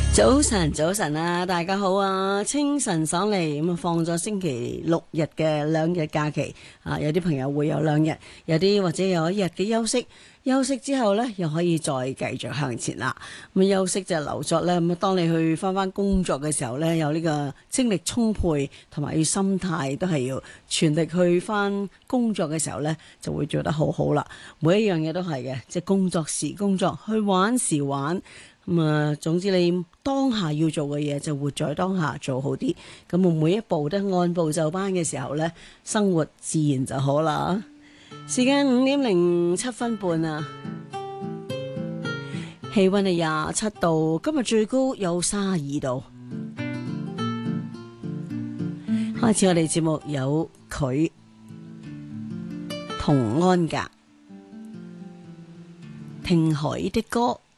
早晨，早晨啊，大家好啊！清晨爽利咁啊，放咗星期六日嘅兩日假期啊，有啲朋友會有兩日，有啲或者有一日嘅休息。休息之後呢，又可以再繼續向前啦。咁休息就留作呢。咁當你去翻工作嘅時候呢，有呢個精力充沛，同埋要心態都係要全力去翻工作嘅時候呢，就會做得好好啦。每一樣嘢都係嘅，即係工作時工作，去玩時玩。咁啊，總之你當下要做嘅嘢就活在當下做好啲，咁我每一步都按部就班嘅時候呢，生活自然就好啦。時間5:07啊，氣溫係27度，今日最高有32度。開始我哋節目有佢同安格聽海的歌。